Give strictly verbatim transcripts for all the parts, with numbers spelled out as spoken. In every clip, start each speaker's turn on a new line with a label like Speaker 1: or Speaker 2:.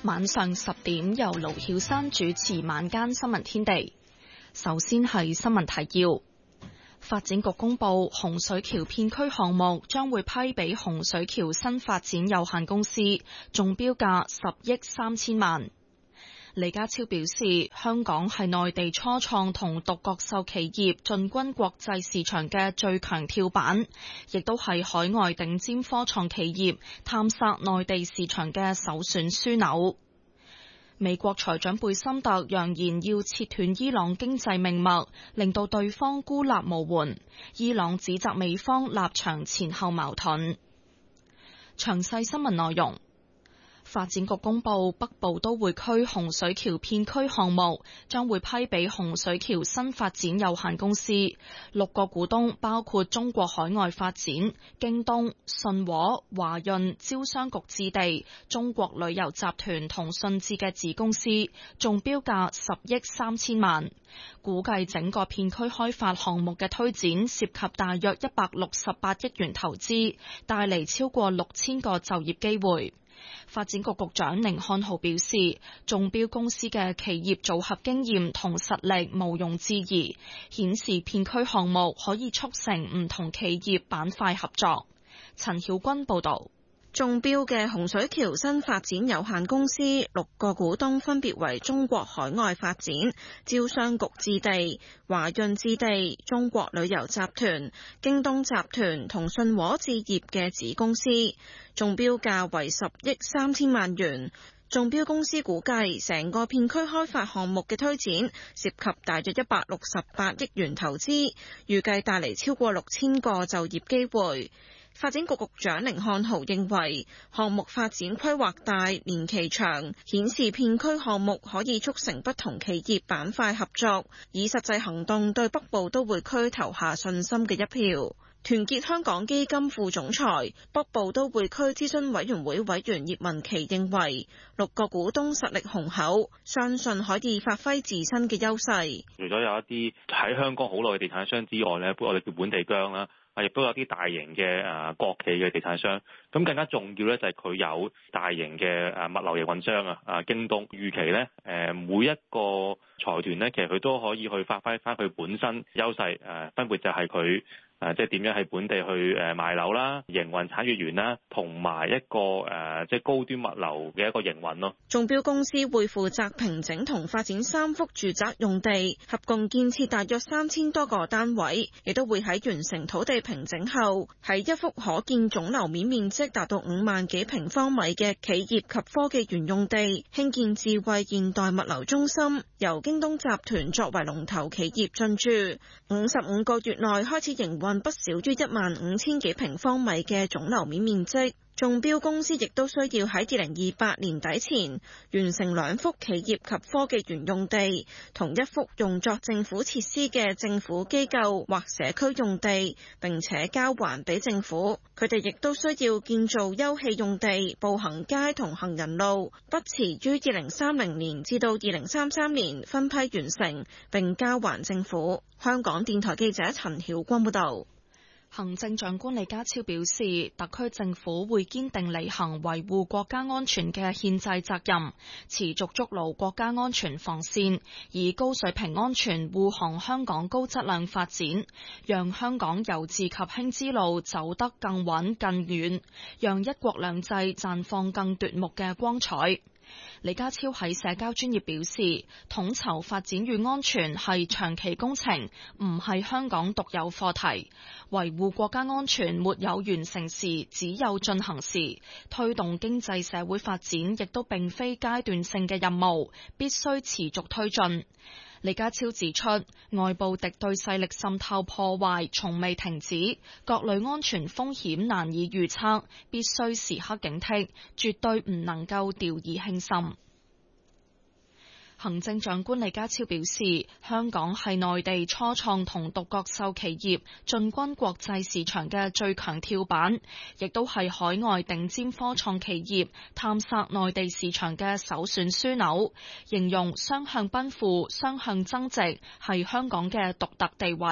Speaker 1: 晚上十點由盧曉山主持晚間新聞天地。首先係新聞提要。發展局公布洪水橋片區項目將會批俾洪水橋新發展有限公司，中標價十億三千萬。李家超表示，香港係內地初創同獨角獸企業進軍國際市場嘅最強跳板，亦都係海外頂尖科創企業探索內地市場嘅首選樞紐。美國財長貝森特揚言要切斷伊朗經濟命脈，令到對方孤立無援。伊朗指責美方立場前後矛盾。詳細新聞內容。發展局公布北部都會區洪水橋片區項目將會批俾洪水橋新發展有限公司，六個股東包括中國海外發展、京東、信和、華潤、招商局置地、中國旅遊集團同信置嘅子公司，中標價十億三千萬。估計整個片區開發項目嘅推展涉及大約一百六十八億元投資，帶嚟超過六千個就業機會。發展局局長寧漢豪表示，中標公司嘅企業組合經驗同實力毋庸置疑，顯示片區項目可以促成唔同企業板塊合作。陳曉君報道。
Speaker 2: 中標嘅洪水橋新發展有限公司六個股東分別為中國海外發展、招商局置地、華潤置地、中國旅遊集團、京東集團同信和置業嘅子公司，中標價為十億三千萬元。中標公司估計成個片區開發項目嘅推展涉及大約一百六十八億元投資，預計帶嚟超過六千個就業機會。發展局局長寧漢豪認為，項目發展規劃大、年期長，顯示片區項目可以促成不同企業板塊合作，以實際行動對北部都會區投下信心嘅一票。團結香港基金副總裁、北部都會區諮詢委員會委員葉文琪認為，六個股東實力雄厚，相信可以發揮自身嘅優勢。
Speaker 3: 除咗有一啲喺香港好耐嘅地產商之外呢，我哋叫本地薑啦。啊！亦都有啲大型嘅誒國企嘅地產商，咁更加重要咧就係佢有大型嘅誒物流營運商啊！啊，京東預期咧誒每一個財團咧，其實佢都可以去發揮翻佢本身優勢誒，分別就係佢誒即係點樣喺本地去誒賣樓啦、營運產業園啦，同埋一個誒即係高端物流嘅一個營運咯。
Speaker 2: 中標公司會負責平整同發展三幅住宅用地，合共建設大約三千多個單位，亦都會喺完成土地平整後，喺一幅可建總樓面面積達到五萬幾平方米嘅企業及科技園用地，興建智慧現代物流中心，由京東集團作為龍頭企業進駐，五十五個月內開始營運不少於一萬五千幾平方米嘅總樓面面積。中標公司亦都需要喺二零二八年底前完成兩幅企業及科技園用地，同一幅用作政府設施嘅政府機構或社區用地，並且交還俾政府。佢哋亦都需要建造休憩用地、步行街同行人路，不遲於二零三零年至到二零三三年分批完成，並交還政府。香港電台記者陳曉君報道。
Speaker 1: 行政長官李家超表示，特區政府會堅定履行維護國家安全嘅憲制責任，持續築牢國家安全防線，以高水平安全護航香港高質量發展，讓香港由治及興之路走得更穩更遠，讓一國兩制綻放更奪目嘅光彩。李家超喺社交專頁表示，統籌發展與安全係長期工程，唔係香港獨有課題。維護國家安全沒有完成時，只有進行時。推動經濟社會發展亦都並非階段性嘅任務，必須持續推進。李家超指出，外部敵對勢力滲透破壞從未停止，各類安全風險難以預測，必須時刻警惕，絕對唔能夠掉以輕心。行政長官李家超表示，香港係內地初創同獨角獸企業進軍國際市場嘅最強跳板，亦都係海外頂尖科創企業探索內地市場嘅首選樞紐，形容雙向奔赴、雙向增值係香港嘅獨特地位。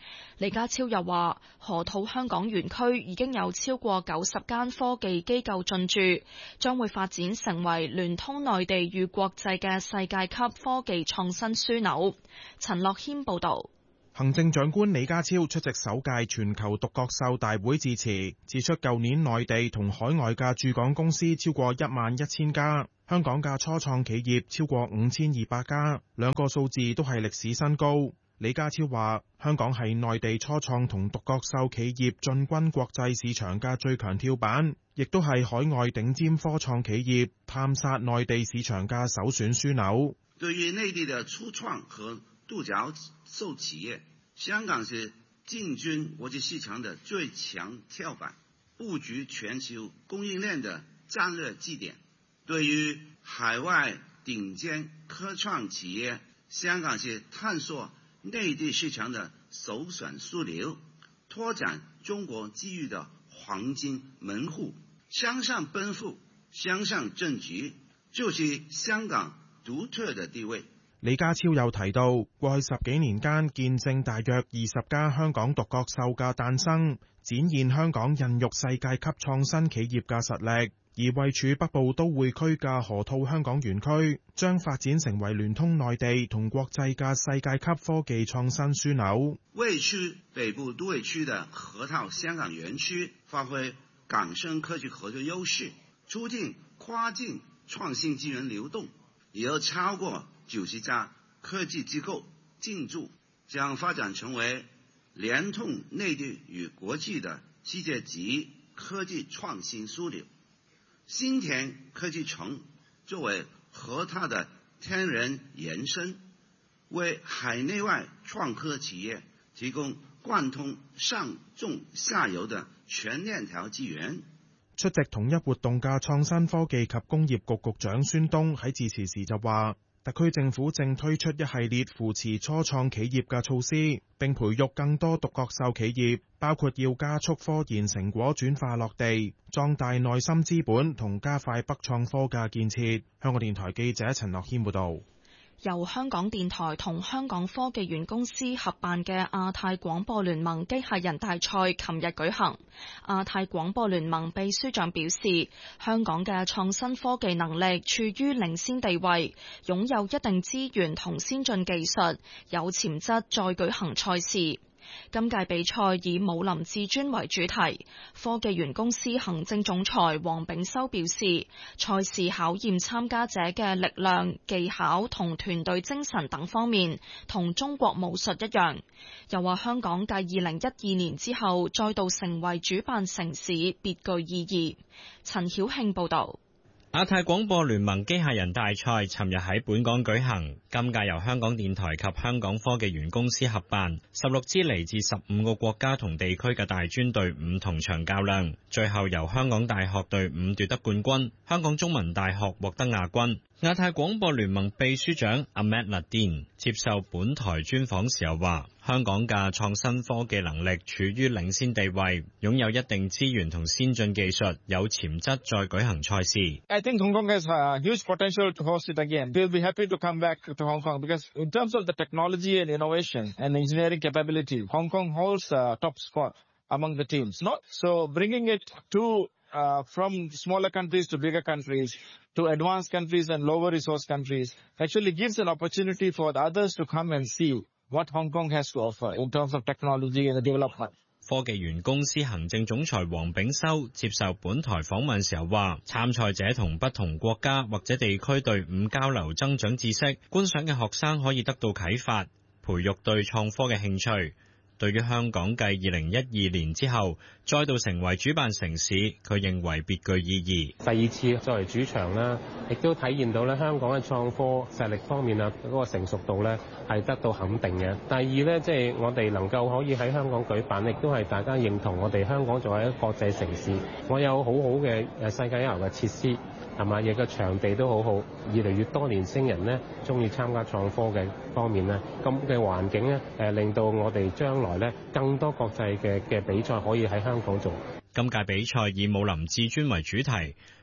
Speaker 1: 李家超又話，河套香港園區已經有超過九十間科技機構進駐，將會發展成為聯通內地與國際嘅世界級科技創新樞紐。陳樂謙報道。
Speaker 4: 行政長官李家超出席首屆全球獨角獸大會致辭，指出舊年內地同海外嘅駐港公司超過一萬一千家，香港嘅初創企業超過五千二百家，兩個數字都係歷史新高。李家超話，香港係內地初創同獨角獸企業進軍國際市場嘅最強跳板，亦都係海外頂尖科創企業探索內地市場嘅首選樞紐。
Speaker 5: 對於內地的初創和獨角獸企業，香港是進軍國際市場的最強跳板，佈局全球供應鏈的戰略基點。對於海外頂尖科創企業，香港是探索內地市場的首選樞紐，拓展中國機遇的黃金門戶。向上奔赴，向上爭取，就是香港獨特的地位。
Speaker 4: 李家超又提到，過去十幾年間見證大約二十家香港獨角獸嘅誕生，展現香港孕育世界級創新企業嘅實力。而位處北部都會區嘅河套香港園區，將發展成為聯通內地同國際嘅世界級科技創新樞紐。
Speaker 5: 位處北部都會區的河套香港園區，發揮港深科技合作優勢，促進跨境創新資源流動，有超過九十家科技機構進駐，將發展成為聯通內地與國際的世界級科技創新樞紐。新田科技城作為河套的天然延伸，為海內外創科企業提供貫通上中下游的全鏈條資源。
Speaker 4: 出席統一活動嘅創新科技及工業局局長孫東喺致辭時就話，特區政府正推出一系列扶持初創企業嘅措施，並培育更多獨角獸企業，包括要加速科研成果轉化落地，壯大內心資本同加快北創科嘅建設。香港電台記者陳樂謙報道。
Speaker 1: 由香港電台同香港科技園公司合辦嘅亞太廣播聯盟機械人大賽琴日舉行。亞太廣播聯盟秘書長表示，香港嘅創新科技能力處於領先地位，擁有一定資源同先進技術，有潛質再舉行賽事。今屆比賽以武林至尊為主題，科技園公司行政總裁黃炳修表示，賽事考驗參加者嘅力量、技巧同團隊精神等方面，同中國武術一樣。又話香港繼二零一二年之後再度成為主辦城市，別具意義。陳曉慶報導。
Speaker 6: 亞太廣播聯盟機械人大賽尋日喺本港舉行，今屆由香港電台及香港科技園公司合辦，十六支嚟自十五個國家同地區嘅大專隊伍同場較量，最後由香港大學隊伍奪得冠軍，香港中文大學獲得亞軍。亞太廣播聯盟秘書長阿 Matt Ladin 接受本台專訪時候話，香港嘅創新科技能力處於領先地位，擁有一定資源同先進技術，有潛質再舉行賽事。
Speaker 7: I think Hong Kong has a huge potential to host it again. We'll be happy to come back to Hong Kong because in terms of the technology and innovation and engineering capability, Hong Kong holds a top spot among the teams. Not so bringing it to Uh, from smaller countries to bigger countries, to advanced countries and lower resource countries, actually gives an opportunity for the others to come and see what Hong Kong has to offer in terms of technology and development.
Speaker 6: 科技園公司行政總裁黃炳修接受本台訪問時候話，參賽者同不同國家或者地區隊伍交流增長知識，觀賞嘅學生可以得到啟發，培育對創科嘅興趣。對於香港繼二零一二年之後再度成為主辦城市，佢認為別具意義。
Speaker 8: 第二次作為主場啦，亦都體現到咧香港嘅創科實力方面啊，嗰個成熟度咧係得到肯定嘅。第二咧，即係我哋能夠可以喺香港舉辦，亦都係大家認同我哋香港作為一個國際城市，我有好好嘅誒世界一流嘅設施。係嘛？亦個場地都好好，越嚟越多年輕人呢中意參加創科嘅方面呢，咁嘅環境呢，誒令到我哋將來呢更多國際嘅嘅比賽可以喺香港做。
Speaker 6: 今屆比賽以武林至尊為主題，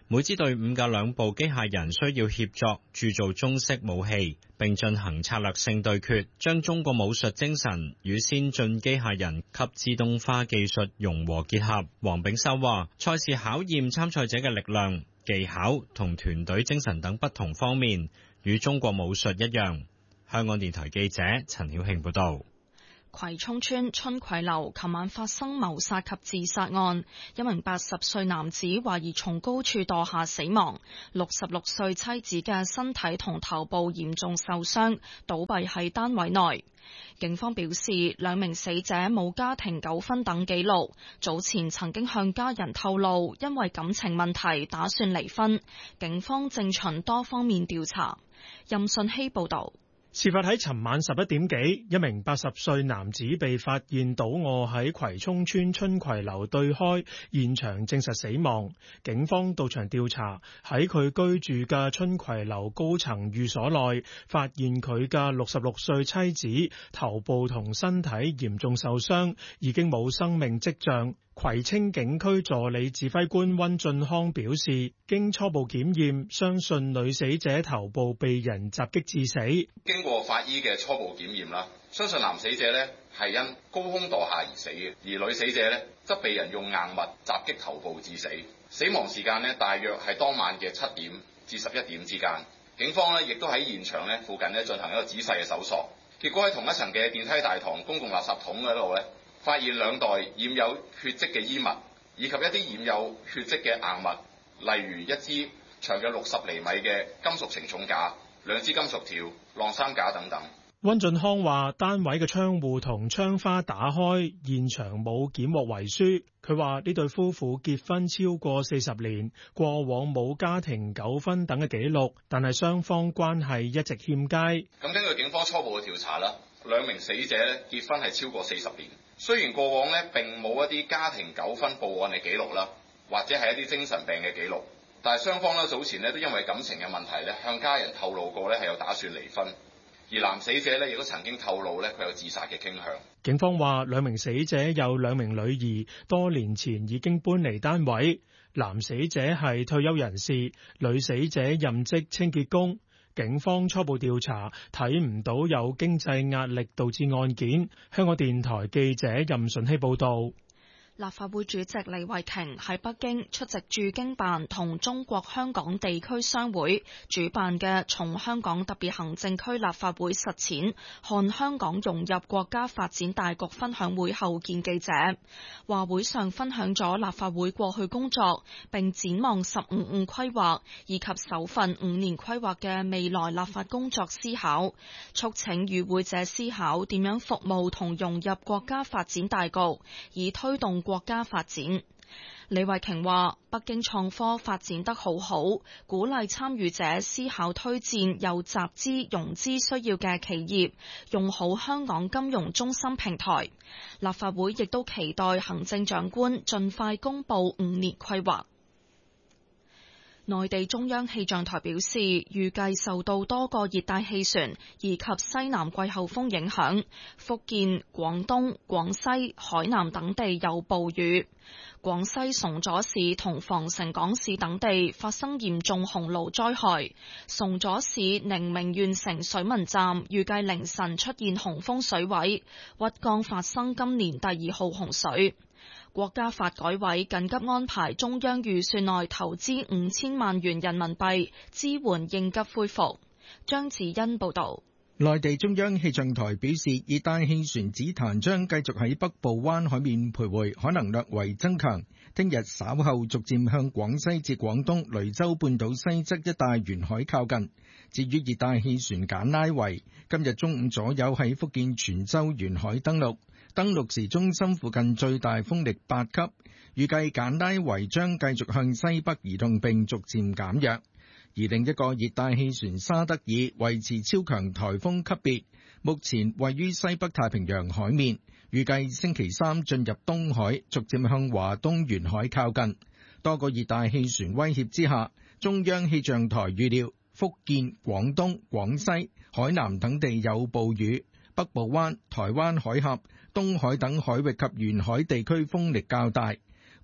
Speaker 6: 每支隊伍嘅兩部機械人需要協作鑄造中式武器，並進行策略性對決，將中國武術精神與先進機械人及自動化技術融合結合。黃炳修話：賽事考驗參賽者嘅力量、技巧同團隊精神等不同方面，與中國武術一樣。香港電台記者陳曉慶報道。
Speaker 1: 葵涌村春葵樓琴晚發生謀殺及自殺案，一名八十歲男子懷疑從高處墮下死亡，六十六歲妻子嘅身體同頭部嚴重受傷，倒斃喺單位內。警方表示，兩名死者冇家庭糾紛等記錄，早前曾經向家人透露，因為感情問題打算離婚。警方正循多方面調查。任信希報道。
Speaker 9: 事發喺尋晚十一點幾，一名八十歲男子被發現倒卧喺葵涌村春葵樓對開，現場證實死亡。警方到場調查，喺佢居住嘅春葵樓高層寓所內，發現佢嘅六十六歲妻子頭部同身體嚴重受傷，已經冇生命跡象。葵青警區助理指揮官溫俊康表示，經初步檢驗，相信女死者頭部被人襲擊致死。
Speaker 10: 經過法醫嘅初步檢驗啦，相信男死者呢係因高空墮下而死嘅，而女死者呢則被人用硬物襲擊頭部致死。死亡時間呢大約係當晚嘅七點至十一點之間。警方呢亦都喺現場呢附近呢進行一個仔細嘅搜索，結果喺同一層嘅電梯大堂公共垃圾桶嗰度呢，發現兩袋染有血跡嘅衣物，以及一啲染有血跡嘅硬物，例如一支長約六十厘米嘅金屬承重架、兩支金屬條、晾衫架等等。
Speaker 9: 溫俊康話：單位嘅窗戶同窗花打開，現場冇檢獲遺書。佢話呢對夫婦結婚超過四十年，過往冇家庭糾紛等嘅記錄，但係雙方關係一直欠佳。
Speaker 10: 咁根據警方初步嘅調查啦，兩名死者咧結婚係超過四十年。雖然過往咧並冇一啲家庭糾紛報案嘅記錄啦，或者係一啲精神病嘅記錄，但係雙方咧早前咧都因為感情嘅問題咧向家人透露過咧係有打算離婚，而男死者咧亦都曾經透露咧佢有自殺嘅傾向。
Speaker 9: 警方話兩名死者有兩名女兒，多年前已經搬離單位，男死者係退休人士，女死者任職清潔工。警方初步調查睇唔到有經濟壓力導致案件。香港電台記者任順希報道。
Speaker 1: 立法會主席李慧瓊喺北京出席駐京辦同中國香港地區商會主辦嘅從香港特別行政區立法會實踐看香港融入國家發展大局分享會後見記者，話會上分享咗立法會過去工作，並展望十五五規劃以及首份五年規劃嘅未來立法工作思考，促請與會者思考點樣服務同融入國家發展大局，以推動國家發展。李慧瓊話：北京創科發展得好好，鼓勵參與者思考推薦有集資融資需要嘅企業，用好香港金融中心平台。立法會亦都期待行政長官盡快公布五年規劃。內地中央氣象台表示，預計受到多個熱帶氣旋以及西南季候風影響，福建、廣東、廣西、海南等地有暴雨。廣西崇左市同防城港市等地發生嚴重洪澇災害，崇左市寧明縣城水文站預計凌晨出現洪峰水位，鬱江發生今年第二號洪水。國家發改委緊急安排中央預算內投資五千萬元人民幣支援應急恢復。張子欣報道。
Speaker 11: 內地中央氣象台表示，熱帶氣旋子彈將繼續喺北部灣海面徘徊，可能略為增強。聽日稍後逐漸向廣西至廣東雷州半島西側一帶沿海靠近。至於熱帶氣旋簡拉維，今日中午左右喺福建泉州沿海登陸。登陸時中心附近最大風力八級，預計簡拉維將繼續向西北移動並逐漸減弱。而另一個熱帶氣旋沙德爾維持超強颱風級別，目前位於西北太平洋海面，預計星期三進入東海，逐漸向華東沿海靠近。多個熱帶氣旋威脅之下，中央氣象台預料福建、廣東、廣西、海南等地有暴雨，北部灣、台灣海峽、東海等海域及沿海地區風力較大。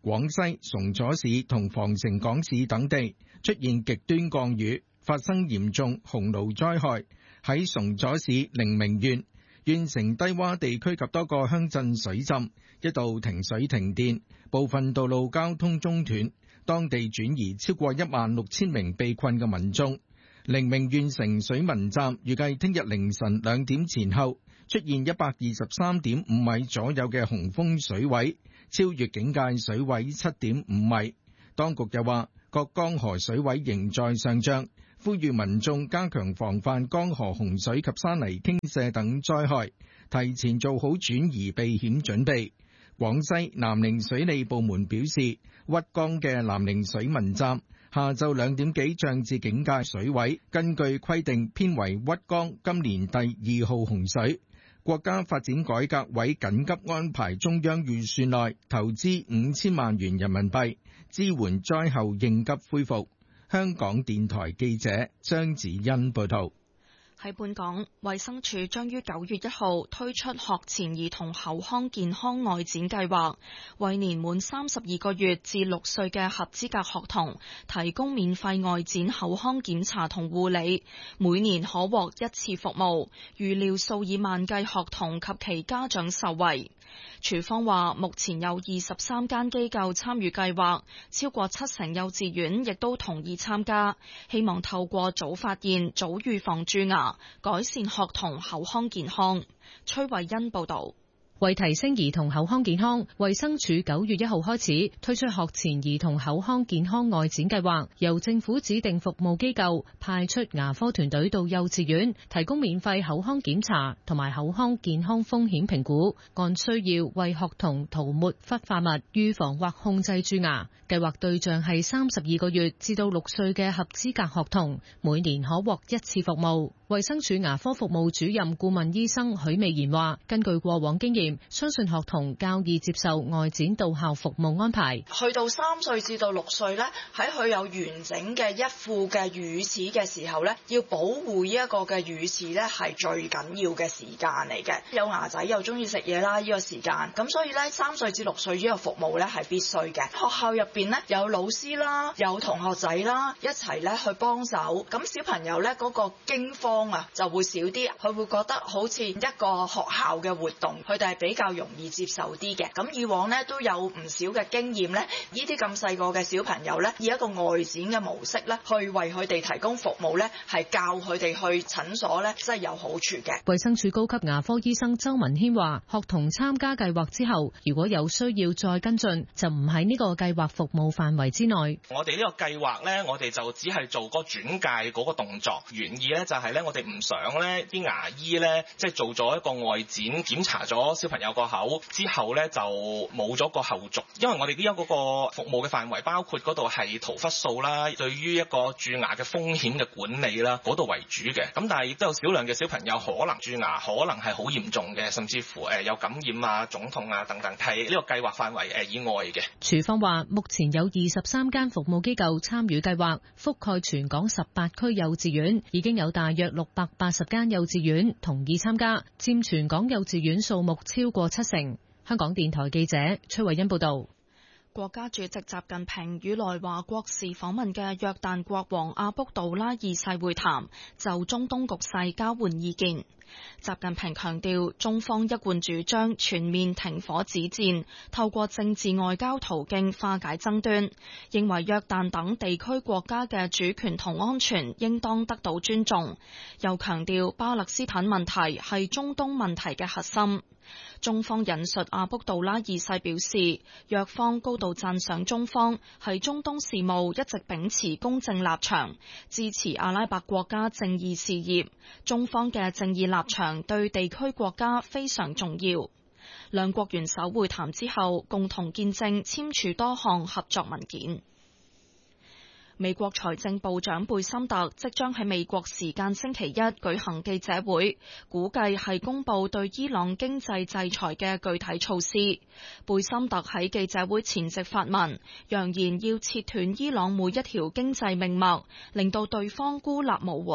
Speaker 11: 廣西崇左市同防城港市等地出現極端降雨，發生嚴重洪澇災害。喺崇左市寧明縣，縣城低洼地區及多個鄉鎮水浸，一度停水停電，部分道路交通中斷，當地轉移超過一萬六千名被困嘅民眾。寧明縣城水文站預計聽日凌晨兩點前後出現一百二十三點五米左右嘅洪峰水位，超越警戒水位七點五米。當局又話，各江河水位仍在上漲，呼籲民眾加強防範江河洪水及山泥傾瀉等災害，提前做好轉移避險準備。廣西南寧水利部門表示，屈江嘅南寧水文站下晝兩點幾漲至警戒水位，根據規定編為屈江今年第二號洪水。國家發展改革委緊急安排中央預算內投資五千萬元人民幣，支援災後應急恢復。香港電台記者張子欣報道。
Speaker 1: 喺本港，衛生署將於九月一號推出學前兒童口腔健康外展計劃，為年滿三十二個月至六歲嘅合資格學童提供免費外展口腔檢查同護理，每年可獲一次服務，預料數以萬計學童及其家長受惠。署方話，目前有二十三間機構參與計劃，超過七成幼稚園亦都同意參加，希望透過早發現、早預防蛀牙，改善學童口腔健康。崔慧欣報道。
Speaker 12: 為提升兒童口腔健康，衛生署九月一號開始推出學前兒童口腔健康外展計劃，由政府指定服務機構派出牙科團隊到幼稚園，提供免費口腔檢查同埋口腔健康風險評估，按需要為學童塗抹氟化物，預防或控制蛀牙。計劃對象係三十二個月至到六歲嘅合資格學童，每年可獲一次服務。衛生署牙科服務主任顧問醫生許美賢話，根據過往經驗，相信學童較易接受外展到校服務安排。
Speaker 13: 去到三歲至到六歲咧，喺佢有完整嘅一副嘅乳齒嘅時候咧，要保護呢一個嘅乳齒咧係最緊要嘅時間嚟嘅。有牙仔又中意食嘢啦，呢個時間咁，所以咧三歲至六歲呢個服務咧係必須嘅。學校入邊咧有老師啦，有同學仔啦，一齊咧去幫手。咁小朋友咧嗰個驚慌啊就會少啲，佢會覺得好似一個學校嘅活動，佢哋係比較容易接受啲嘅。咁以往咧都有唔少嘅經驗咧，呢啲咁細個嘅小朋友咧，以一個外展嘅模式咧，去為佢哋提供服務咧，係教佢哋去診所咧，真係有好處嘅。
Speaker 12: 衛生署高級牙科醫生周文軒話，學童參加計劃之後，如果有需要再跟進，就唔喺呢個計劃服務範圍之內。
Speaker 14: 我哋呢個計劃咧，我哋就只係做個轉介嗰個動作，原意咧就係咧，我哋唔想咧啲牙醫咧，即係做咗一個外展檢查咗小朋友個口之後咧，就冇咗個後續。因為我哋呢一嗰個服務嘅範圍包括嗰度係塗氟素啦，對於一個蛀牙嘅風險嘅管理啦，嗰度為主嘅。咁但係亦都有少量嘅小朋友可能蛀牙可能係好嚴重嘅，甚至乎誒有感染啊、腫痛啊等等，係呢個計劃範圍誒以外嘅。
Speaker 12: 署方話，目前有二十三間服務機構參與計劃，覆蓋全港十八區幼稚園，已經有大約六百八十間幼稚園同意參加，佔全港幼稚園數目超過七成。香港電台記者崔慧欣報道。
Speaker 1: 國家主席習近平與來華國事訪問嘅約旦國王阿卜杜拉二世會談，就中東局勢交換意見。習近平強調，中方一貫主張全面停火止戰，透過政治外交途徑化解爭端，認為約旦等地區國家嘅主權同安全應當得到尊重。又強調巴勒斯坦問題係中東問題嘅核心。中方引述阿卜杜拉二世表示，約方高度讚賞中方喺中東事務一直秉持公正立場，支持阿拉伯國家正義事業。中方嘅正義立場對地區國家非常重要。兩國元首會談之後，共同見證簽署多項合作文件。美國財政部長貝森特即將喺美國時間星期一舉行記者會，估計係公佈對伊朗經濟制裁嘅具體措施。貝森特喺記者會前夕發文，揚言要切斷伊朗每一條經濟命脈，令到對方孤立無援。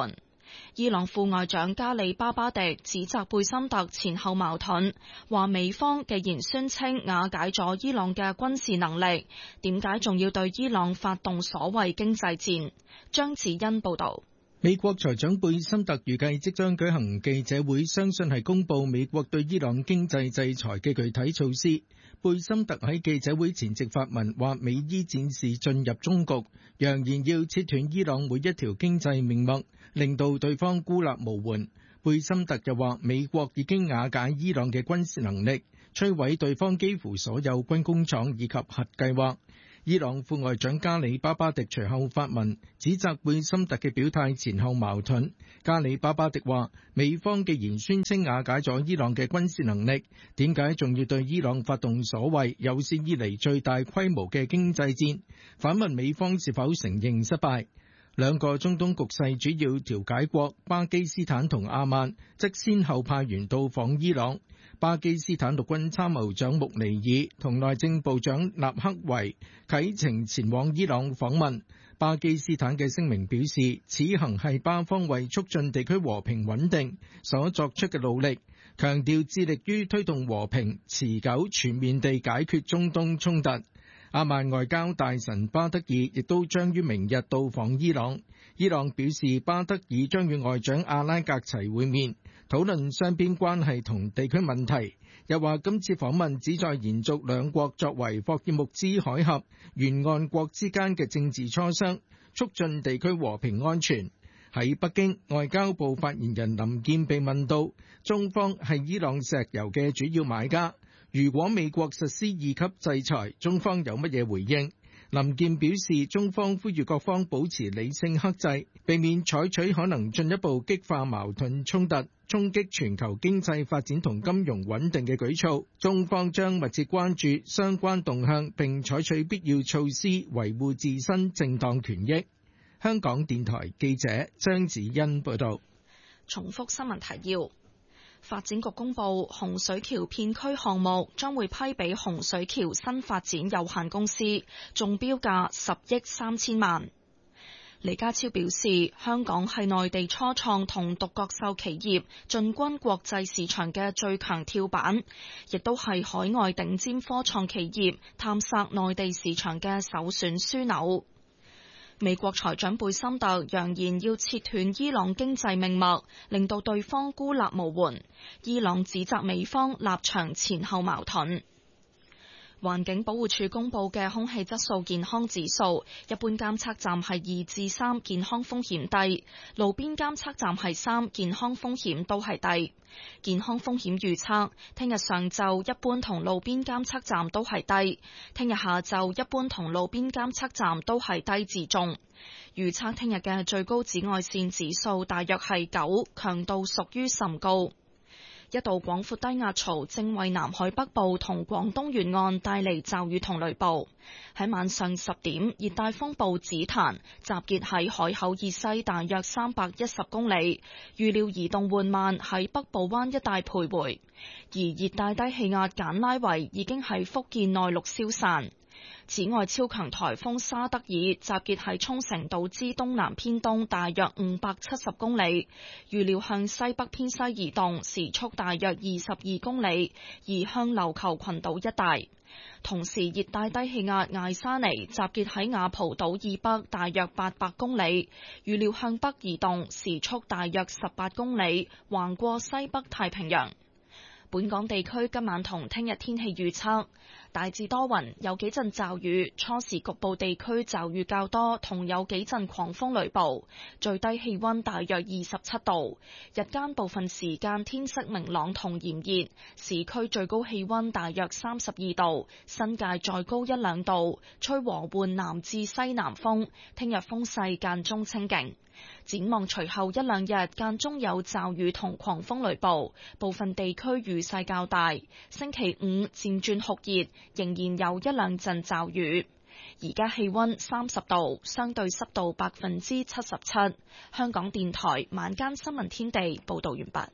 Speaker 1: 伊朗副外長加里巴巴迪指責貝森特前後矛盾，話美方既然宣稱瓦解咗伊朗嘅軍事能力，點解仲要對伊朗發動所謂經濟戰？張子欣報導。
Speaker 11: 美國財長貝森特預計即將舉行記者會，相信係公佈美國對伊朗經濟制裁嘅具體措施。貝森特喺記者會前夕發文話，美伊戰事進入終局，揚言要切斷伊朗每一條經濟命脈，令到對方孤立無援。貝森特又話，美國已經瓦解伊朗嘅軍事能力，摧毀對方幾乎所有軍工廠以及核計劃。伊朗副外長加里巴巴迪隨後發文，指責貝森特嘅表態前後矛盾。加里巴巴迪話，美方既然宣稱瓦解咗伊朗嘅軍事能力，點解仲要對伊朗發動所謂有史以嚟最大規模嘅經濟戰？反問美方是否承認失敗？兩個中東局勢主要調解國巴基斯坦同阿曼則先後派員到訪伊朗。巴基斯坦陸軍參謀長穆尼爾同內政部長納克維啟程前往伊朗訪問。巴基斯坦嘅聲明表示，此行係巴方為促進地區和平穩定所作出嘅努力，強調致力於推動和平、持久、全面地解決中東衝突。阿曼外交大臣巴德爾亦都將於明日到訪伊朗。伊朗表示，巴德爾將與外長阿拉格齊會面，討論雙邊關係同地區問題。又話今次訪問旨在延續兩國作為霍爾木茲海峽沿岸國之間嘅政治磋商，促進地區和平安全。喺北京，外交部發言人林健被問到，中方係伊朗石油嘅主要買家，如果美國實施二級制裁，中方有乜嘢回應？林健表示，中方呼籲各方保持理性克制，避免採取可能進一步激化矛盾衝突、衝擊全球經濟發展同金融穩定嘅舉措。中方將密切關注相關動向，並採取必要措施維護自身正當權益。香港電台記者張子欣報道。
Speaker 1: 重複新聞提要。發展局公布洪水橋片區項目將會批俾洪水橋新發展有限公司，中標價十億三千萬。李家超表示，香港係內地初創同獨角獸企業進軍國際市場嘅最強跳板，亦都係海外頂尖科創企業探索內地市場嘅首選樞紐。美國財長貝森特揚言要切斷伊朗經濟命脈，令到對方孤立無援。伊朗指責美方立場前後矛盾。環境保護署公布嘅空氣質素健康指數，一般監測站係二至三，健康風險低；路邊監測站係三，健康風險都係低。健康風險預測，聽日上晝一般同路邊監測站都係低，聽日下晝一般同路邊監測站都係低至中。預測聽日嘅最高紫外線指數大約係九，強度屬於甚高。一道廣闊低壓槽正為南海北部同廣東沿岸帶嚟驟雨同雷暴。喺晚上十點，熱帶風暴紫檀集結喺海口以西大約三百一十公里，預料移動緩慢喺北部灣一帶徘徊。而熱帶低氣壓簡拉維已經喺福建內陸消散。此外，超強颱風沙德爾集結喺沖繩島之東南偏東大約五百七十公里，預料向西北偏西移動，時速大約二十二公里，移向琉球群島一帶。同時，熱帶低氣壓艾沙尼集結喺雅蒲島以北大約八百公里，預料向北移動，時速大約十八公里，橫過西北太平洋。本港地區今晚同聽日天氣預測，大致多雲，有幾陣驟雨，初時局部地區驟雨較多，同有幾陣狂風雷暴，最低氣溫大約二十七度，日間部分時間天色明朗同炎熱，市區最高氣溫大約三十二度，新界再高一兩度，吹和緩南至西南風，聽日風勢間中清勁。展望隨後一兩日間中有驟雨同狂風雷暴，部分地區雨勢較大。星期五漸轉酷熱，仍然有一兩陣驟雨。而家氣溫三十度，相對濕度百分之七十七。香港電台晚間新聞天地報道完畢。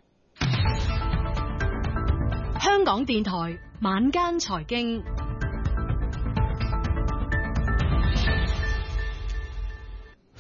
Speaker 15: 香港電台晚間財經。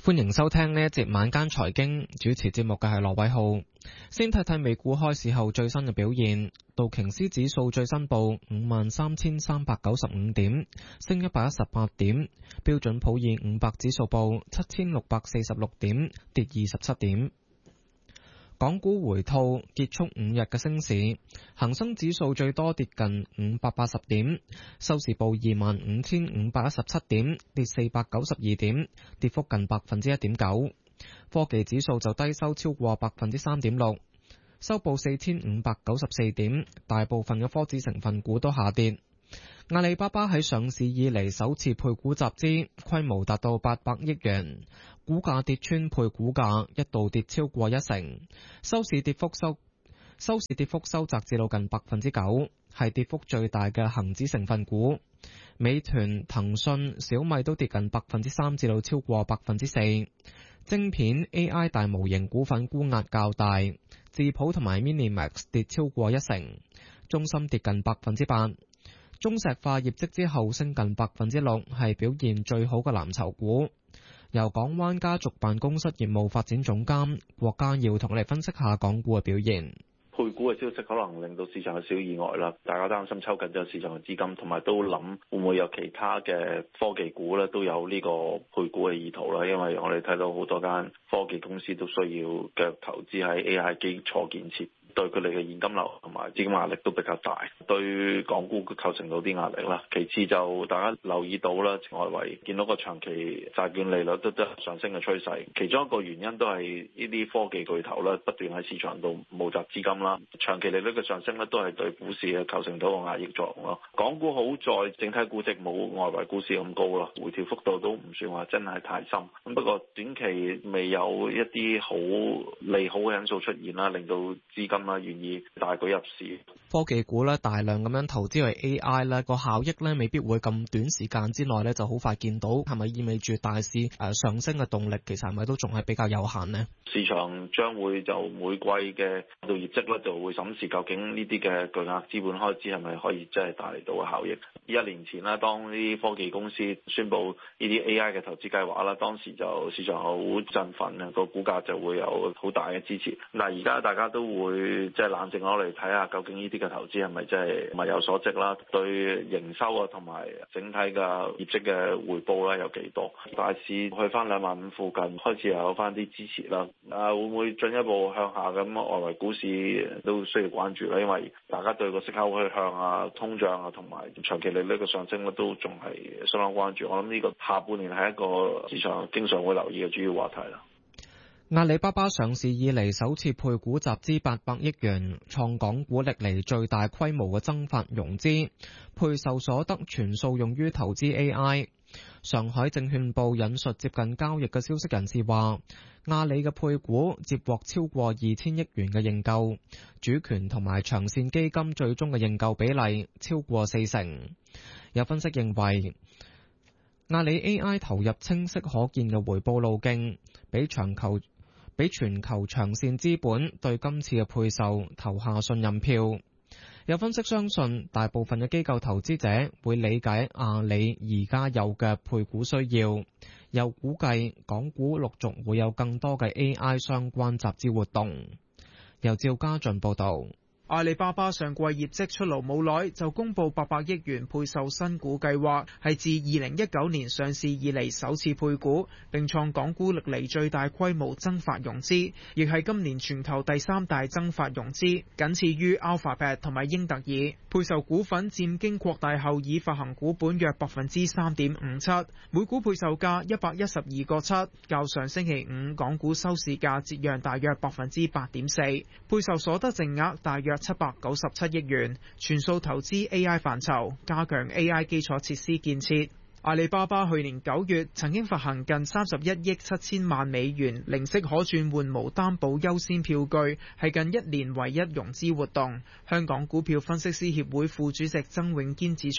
Speaker 16: 歡迎收聽呢一節晚間財經，主持節目嘅係羅偉浩。先睇睇美股開市後最新嘅表現，道瓊斯指數最新報五萬三千三百九十五點，升一百一十八點；標準普爾五百指數報七千六百四十六點，跌二十七點。港股回吐，結束五日嘅升市，恒生指數最多跌近五百八十點，收市報二萬五千五百一十七點，跌四百九十二點，跌幅近百分之一點九。科技指數就低收超過百分之三點六，收報四千五百九十四點，大部分嘅科指成分股都下跌。阿里巴巴喺上市以嚟首次配股集資，規模達到八百億元，股價跌穿配股價，一度跌超過一成，收市跌幅收收市跌幅收窄至到近百分之九，係跌幅最大嘅恒指成分股。美團、騰訊、小米都跌近百分之三至到超過百分之四。晶片 A I 大模型股份沽壓較大，智譜同埋 Minimax 跌超過一成，中芯跌近百分之八。中石化業績之後升近百分之六，係表現最好嘅藍籌股。由港灣家族辦公室業務發展總監郭家耀同我哋分析下港股嘅表現。
Speaker 17: 配股嘅消息可能令到市場有少少意外啦，大家擔心抽緊咗市場嘅資金，同埋都諗會唔會有其他嘅科技股咧都有呢個配股嘅意圖啦。因為我哋睇到好多間科技公司都需要嘅投資喺 A I 基礎建設，對佢哋嘅現金流同埋資金壓力都比較大，對港股構成到啲壓力啦。其次就大家留意到啦，外圍見到個長期債券利率都都上升嘅趨勢，其中一個原因都係呢啲科技巨頭咧不斷喺市場度募集資金啦，長期利率嘅上升咧都係對股市嘅構成到個壓抑作用咯。港股好在整體估值冇外圍股市咁高咯，回調幅度都唔算話真係太深。咁不過短期未有一啲好利好嘅因素出現啦，令到資金啦願意大舉入市。
Speaker 16: 科技股咧大量咁樣投資去 A I 咧，個效益咧未必會咁短時間之內咧就好快見到，係咪意味住大市誒上升嘅動力其實係咪都仲係比較有限呢？
Speaker 17: 市場將會就每季嘅到業績咧就會審視究竟呢啲嘅巨額資本開支係咪可以真係帶嚟到嘅效益。一年前啦，當呢啲科技公司宣布呢啲 A I 嘅投資計劃啦，當時就市場好振奮啊，個股價就會有好大嘅支持。但係而家大家都會即係冷靜落嚟睇下，究竟呢啲嘅投資係咪真係物有所值啦？對營收啊同埋整體嘅業績嘅回報咧有幾多？大市去翻兩萬五附近開始有翻啲支持啦。啊，會唔會進一步向下咁？外圍股市都需要關注啦，因為大家對個息口去向啊、通脹啊同埋長期利率嘅上升咧都仲係相當關注。我諗呢個下半年係一個市場經常會留意嘅主要話題啦。
Speaker 16: 阿里巴巴上市以嚟首次配股集資八百億元，創港股歷嚟最大規模嘅增發融資，配售所得全數用於投資 A I。上海證券報引述接近交易嘅消息人士話，阿里嘅配股接獲超過二千億元嘅認購，主權同埋長線基金最終嘅認購比例超過四成。有分析認為，阿里 A I 投入清晰可見嘅回報路徑，比長球俾全球長線資本對今次嘅配售投下信任票。有分析相信，大部分嘅機構投資者會理解阿里而家有嘅配股需要，又估計港股陸續會有更多嘅 A I 相關集資活動。由趙家俊報導。
Speaker 18: 阿里巴巴上季業績出爐冇耐，就公布八百億元配售新股計劃，係自二零一九年上市以嚟首次配股，並創港股歷嚟最大規模增發融資，亦係今年全球第三大增發融資，僅次於 Alphabet 同埋英特爾。配售股份佔經擴大後已發行股本約百分之三點五七，每股配售價一百一十二個七，較上星期五港股收市價折讓大約百分之八點四。配售所得淨額大約七百九十七億元，全數投資 A I 範疇，加強 A I 基礎設施建設。阿里巴巴去年九月曾經發行近三十一億七千萬美元零息可轉換無擔保優先票據，係近一年唯一融資活動。香港股票分析師協會副主席曾永堅指出，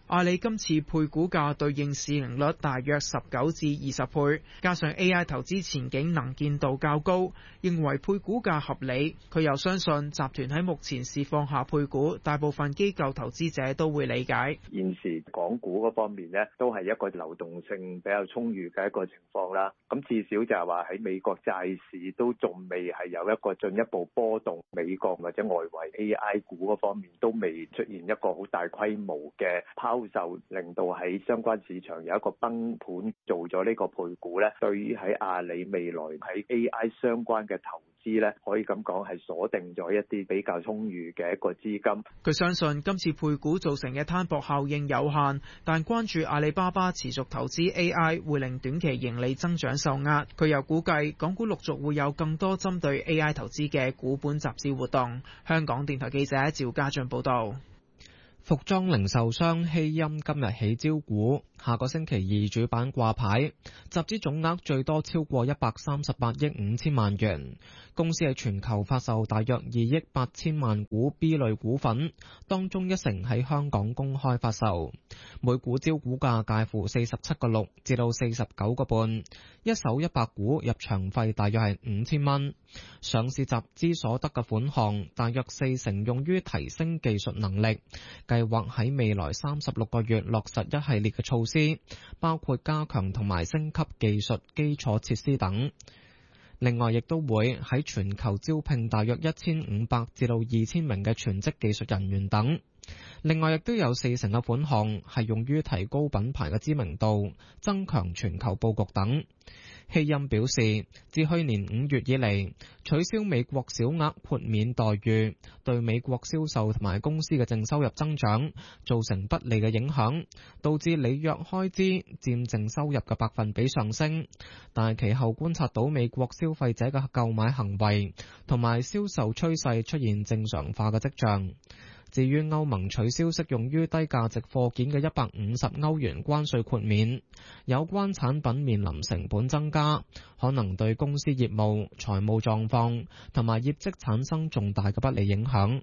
Speaker 18: 阿里今次配股價對應市盈率大約十九至二十倍，加上 A I 投資前景能見度較高，認為配股價合理。佢又相信集團喺目前市況下配股，大部分機構投資者都會理解。
Speaker 19: 現時港股嗰方面呢，都係一個流動性比較充裕嘅一個情況啦。咁至少就係話喺美國債市都仲未係有一個進一步波動，美國或者外圍 A I 股嗰方面都未出現一個好大規模嘅拋售，令到喺相關市場有一個崩盤，做咗呢個配股咧，對於喺阿里未來喺 A I 相關嘅投資咧，可以咁講係鎖定咗一啲比較充裕嘅一個資金。
Speaker 18: 佢相信今次配股造成嘅攤薄效應有限，但關注阿里巴巴持續投資 A I 會令短期盈利增長受壓。佢又估計港股陸續會有更多針對 A I 投資嘅股本集資活動。香港電台記者趙家俊報道。
Speaker 16: 服裝零售商希鑫今日起招股，下個星期二主板掛牌，集資總額最多超過一百三十八億五千萬元。公司喺全球發售大約二億八千萬股 B 類股份，當中一成喺香港公開發售，每股招股價介乎四十七個六至到四十九個半，一手一百股入場費大約係五千蚊。上市集資所得嘅款項大約四成用於提升技術能力，計劃喺未來三十六個月落實一系列嘅措施，包括加強同埋升級技術基礎設施等。另外，亦都會喺全球招聘大約一千五百至到二千名嘅全職技術人員等。另外，亦都有四成嘅款項係用於提高品牌嘅知名度、增強全球佈局等。希鑫表示，自去年五月以嚟，取消美國小額豁免待遇，對美國銷售同埋公司嘅淨收入增長造成不利嘅影響，導致履約開支佔淨收入嘅百分比上升。但係其後觀察到美國消費者嘅購買行為同埋銷售趨勢出現正常化嘅跡象。至於歐盟取消適用於低價值貨件嘅一百五十歐元關稅豁免，有關產品面臨成本增加，可能對公司業務、財務狀況同埋業績產生重大嘅不利影響。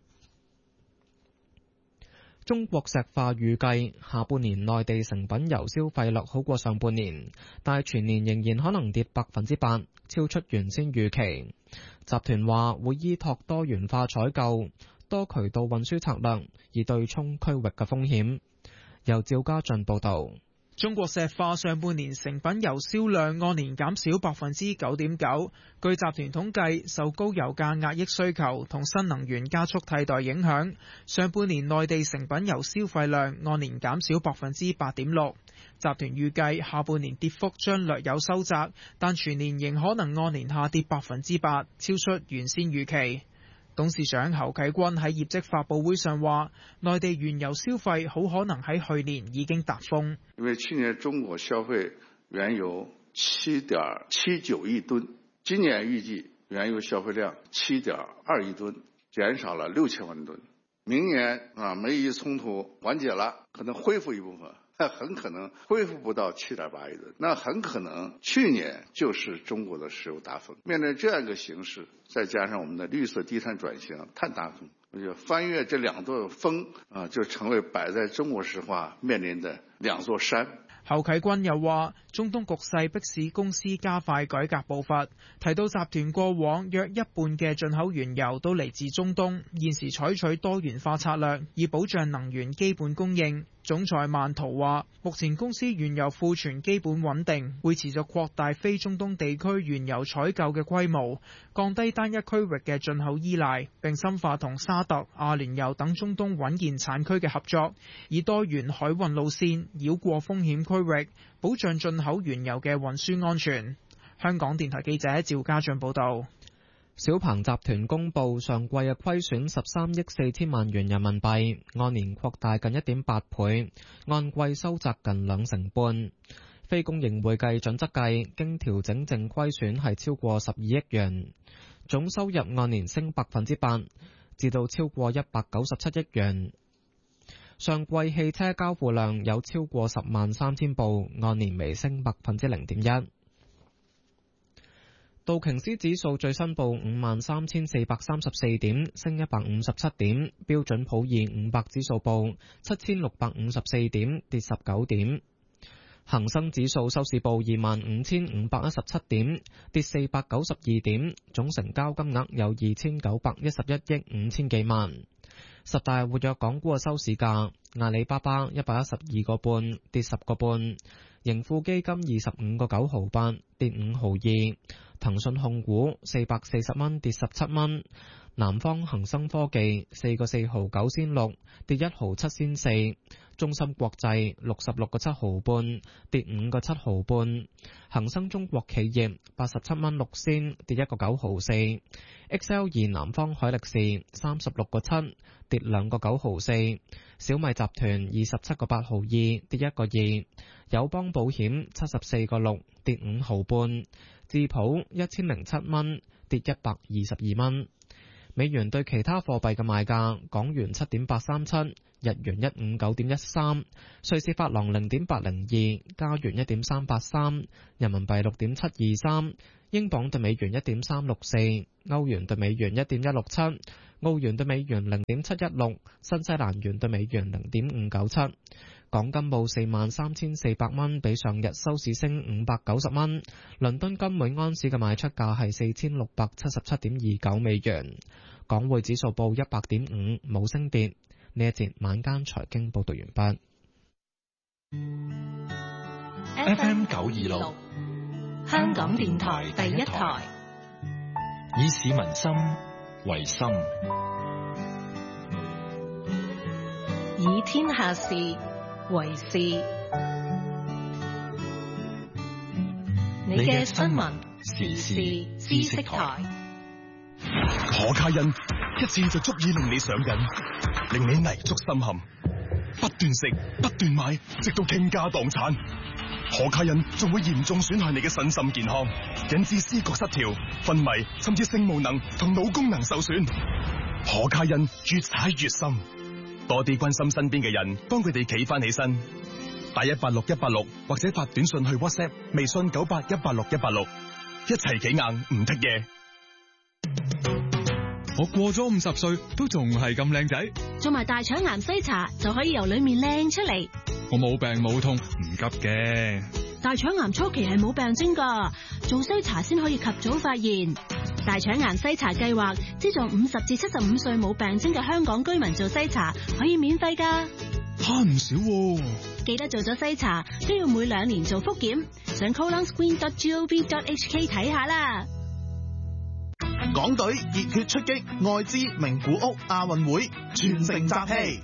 Speaker 16: 中國石化預計下半年內地成品油消費略好過上半年，但係全年仍然可能跌百分之八，超出原先預期。集團話會依託多元化採購、多渠道運輸策略，以對沖區域嘅風險。由趙家俊報道。
Speaker 18: 中國石化上半年成品油銷量按年減少百分之九點九。據集團統計，受高油價壓抑需求同新能源加速替代影響，上半年內地成品油消費量按年減少百分之八點六。集團預計下半年跌幅將略有收窄，但全年仍可能按年下跌百分之八，超出原先預期。董事長侯啟軍喺業績發佈會上話，內地原油消費好可能喺去年已經達峰。
Speaker 20: 因為去年中國消費原油七點七九億噸，今年預計原油消費量七點二億噸，減少了六千萬噸。明年啊，美伊衝突緩解了，可能恢復一部分。很可能恢復不到七點八億噸，那很可能去年就是中國的石油大峰。面對這樣一個形勢，再加上我們的綠色低碳轉型、碳達峰，我覺得翻越這兩座峰啊，就成為擺在中國石化面臨的兩座山。
Speaker 18: 侯啟軍又話，中東局勢迫使公司加快改革步伐，提到集團過往約一半嘅進口原油都嚟自中東，現時採取多元化策略，以保障能源基本供應。總裁萬圖話，目前公司原油庫存基本穩定，會持續擴大非中東地區原油採購嘅規模，降低單一區域嘅進口依賴，並深化同沙特、阿聯酋等中東穩健產區嘅合作，以多元海運路線繞過風險區域，保障進口原油嘅運輸安全。香港電台記者趙家俊報道。
Speaker 16: 小鵬集團公布上季嘅虧損十三億四千萬元人民幣，按年擴大近一點八倍，按季收窄近兩成半。非公認會計準則計，經調整淨虧損係超過十二億元，總收入按年升百分之八，至到超過一百九十七億元。上季汽車交付量有超過十萬三千部，按年微升百分之零點一。 道瓊斯指數最新報五萬三千四百三十四點，升一百五十七點。標準普爾五百指數報七千六百五十四點，跌十九點。恒生指數收市報二萬五千五百一十七點，跌四百九十二點。總成交金額有二千九百一十一億五千幾萬。十大活躍港股嘅收市價：阿里巴巴一百一十二個半，跌十個半；盈富基金二十五個九毫八，跌五毫二；騰訊控股四百四十蚊，跌十七蚊；南方恒生科技四個四毫九仙六，跌一毫七仙四；中芯國際六十六個七毫半，跌五個七毫半；恒生中國企業八十七蚊六仙，跌一個九毫四；X L 二南方海力士三十六個七，跌兩個九毫四；小米集團二十七個八毫二，跌一個二；友邦保險七十四個六，跌五毫半；智普一千零七蚊，跌一百二十二蚊。美元對其他貨幣嘅賣價：港元七點八三七，日元一五九點一三，瑞士法郎零點八零二，加元一點三八三，人民幣六點七二三，英鎊對美元一點三六四，歐元對美元一點一六七，澳元對美元零點七一六，新西蘭元對美元零點五九七。港金報四萬三千四百蚊，比上日收市升五百九十蚊。倫敦金每安士嘅賣出價係四千六百七十七點二九美元。港匯指數報一百點五，冇升跌。呢一節晚間財經報道完
Speaker 21: 畢。F M 九二六，香港電台第一台，以市民心為心，
Speaker 15: 以天下事為事。你嘅新聞時事知識台。
Speaker 22: 可卡因一次就足以令你上癮，令你泥足深陷，不斷食不斷買，直到傾家蕩產。可卡因仲會嚴重損害你嘅身心健康，引致思覺失調、昏迷，甚至性無能同腦功能受損。可卡因越踩越深，多啲關心身邊嘅人，幫佢哋企翻起身。打一八六一八六或者發短信去 WhatsApp、微信九八一八六一八六，一齊企硬唔剔嘢。
Speaker 23: 我過咗五十歲都仲係咁靚仔，
Speaker 15: 做埋大腸癌篩查就可以由裏面靚出嚟。
Speaker 23: 我冇病冇痛，唔急嘅。
Speaker 15: 大腸癌初期係冇病徵噶，做篩查先可以及早發現。大腸癌篩查計劃資助五十至七十五歲冇病徵嘅香港居民做篩查，可以免費噶，
Speaker 23: 慳唔少喎。
Speaker 15: 記得做咗篩查都要每兩年做複檢，上 colon screen dot gov dot h k 睇下啦。
Speaker 24: 港隊熱血出擊愛知名古屋亞運會，全城集氣。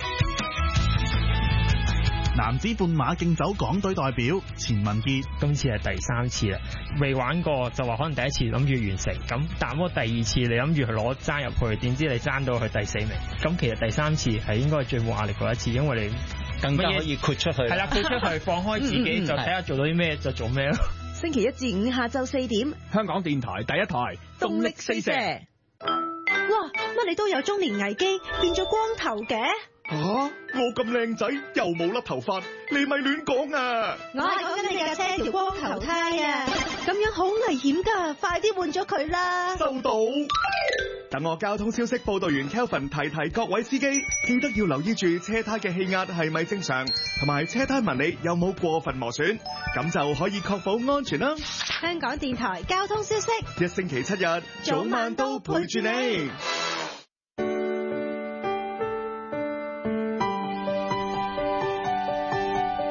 Speaker 24: 男子半馬競走港隊代表錢文傑，
Speaker 25: 今次係第三次啦，未玩過就話可能第一次諗住完成，咁但係第二次你諗住去攞爭入去，點知你爭到去第四名，咁其實第三次係應該係最冇壓力嗰一次，因為你
Speaker 26: 更加可以豁出去，
Speaker 25: 係啦，豁出去放開自己，嗯嗯、就睇下做到啲咩就做咩咯。
Speaker 27: 星期一至五下晝四點，
Speaker 23: 香港電台第一台動力四射。
Speaker 27: 哇，乜你都有中年危機，變咗光頭嘅？
Speaker 24: 吓、啊，我咁靚仔又冇甩頭髮，你咪亂講啊！
Speaker 27: 我係講緊你架車條光頭胎啊，咁樣好危險噶，快啲換咗佢啦！
Speaker 24: 收到。等我交通消息報道員 Kelvin 提提各位司機，記得要留意住車胎嘅氣壓係咪正常，同埋車胎紋理有冇過分磨損，咁就可以確保安全啦。
Speaker 27: 香港電台交通消息，
Speaker 24: 一星期七日早晚都陪住你。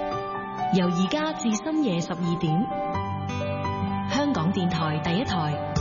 Speaker 15: 由而家至深夜十二點，香港電台第一台。